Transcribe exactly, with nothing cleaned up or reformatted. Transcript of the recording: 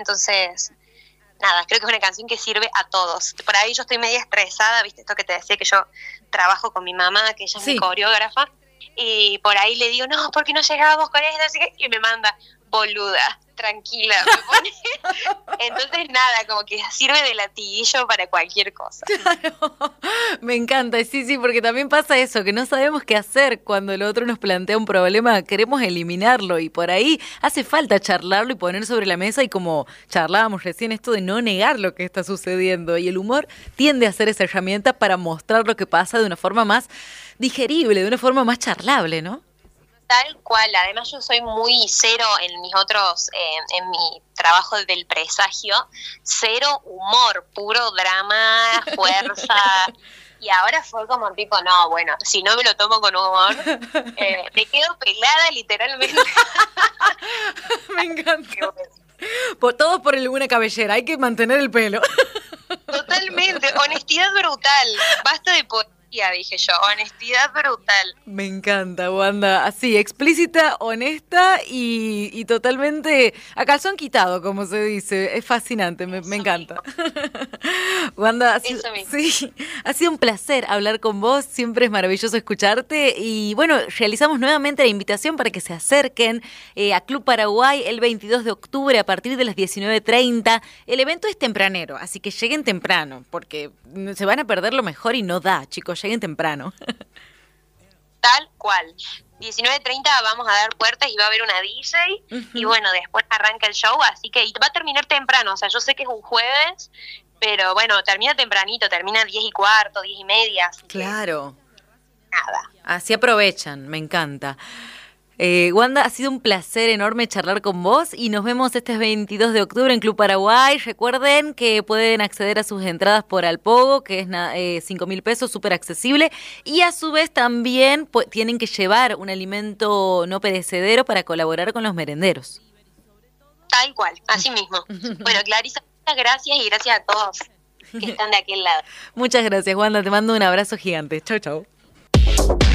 Entonces, nada, creo que es una canción que sirve a todos. Por ahí yo estoy media estresada, viste esto que te decía, que yo trabajo con mi mamá, que ella es Sí. mi coreógrafa, y por ahí le digo, no, ¿por qué no llegamos con esto? Así que, y me manda, boluda, tranquila, me pone. Entonces nada, como que sirve de latiguillo para cualquier cosa. Claro, me encanta, sí, sí, porque también pasa eso, que no sabemos qué hacer cuando el otro nos plantea un problema, queremos eliminarlo y por ahí hace falta charlarlo y poner sobre la mesa y como charlábamos recién esto de no negar lo que está sucediendo y el humor tiende a ser esa herramienta para mostrar lo que pasa de una forma más digerible, de una forma más charlable, ¿no? Tal cual, además yo soy muy cero en mis otros, eh, en mi trabajo del presagio, cero humor, puro drama, fuerza, y ahora fue como tipo, no, bueno, si no me lo tomo con humor, eh, me quedo pelada literalmente. Me encanta. Por, todo por el buena cabellera, hay que mantener el pelo. Totalmente, honestidad brutal, basta de poesía, dije yo, honestidad brutal. Me encanta, Wanda. Así, explícita, honesta y, y totalmente a calzón quitado, como se dice. Es fascinante, me, me encanta. Wanda, ha sido, sí, ha sido un placer hablar con vos. Siempre es maravilloso escucharte. Y bueno, realizamos nuevamente la invitación para que se acerquen eh, a Club Paraguay el veintidós de octubre a partir de las diecinueve treinta. El evento es tempranero, así que lleguen temprano, porque se van a perder lo mejor y no da, chicos. Lleguen temprano. Tal cual. diecinueve treinta vamos a dar puertas y va a haber una D J uh-huh. Y bueno, después arranca el show, así que va a terminar temprano, o sea, yo sé que es un jueves, pero bueno, termina tempranito, termina diez y cuarto, diez y media. Así claro. Que, nada. Así aprovechan, me encanta. Eh, Wanda, ha sido un placer enorme charlar con vos y nos vemos este veintidós de octubre en Club Paraguay. Recuerden que pueden acceder a sus entradas por Alpogo, que es eh, cinco mil pesos, súper accesible. Y a su vez también pues, tienen que llevar un alimento no perecedero para colaborar con los merenderos. Tal cual, así mismo. Bueno, Clarisa, muchas gracias y gracias a todos que están de aquel lado. Muchas gracias, Wanda. Te mando un abrazo gigante. Chau, chau.